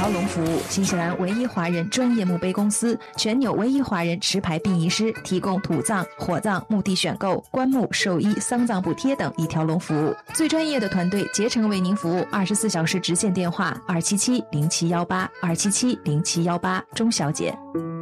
条龙服务，新西兰唯一华人专业墓碑公司，全纽唯一华人持牌殡仪师，提供土葬、火葬、墓地选购、棺木、寿衣、丧葬补贴等一条龙服务。最专业的团队竭诚为您服务，24小时直线电话2770718，2770718，钟小姐。